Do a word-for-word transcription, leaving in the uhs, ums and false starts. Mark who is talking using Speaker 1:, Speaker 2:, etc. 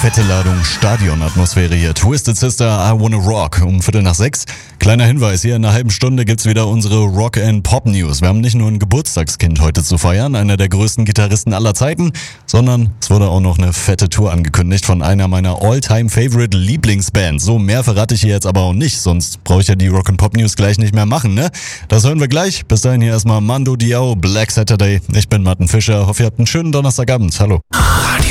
Speaker 1: fette Ladung Stadionatmosphäre hier. Twisted Sister, I Wanna Rock um Viertel nach sechs. Kleiner Hinweis, hier in einer halben Stunde gibt's wieder unsere Rock and Pop News. Wir haben nicht nur ein Geburtstagskind heute zu feiern, einer der größten Gitarristen aller Zeiten, sondern es wurde auch noch eine fette Tour angekündigt von einer meiner All-Time-Favorite Lieblingsbands. So, mehr verrate ich hier jetzt aber auch nicht, sonst brauche ich ja die Rock and Pop News gleich nicht mehr machen, ne? Das hören wir gleich. Bis dahin hier erstmal Mando Diao, Black Saturday. Ich bin Martin Fischer. Hoffe, ihr habt einen schönen Donnerstagabend. Hallo.
Speaker 2: Radio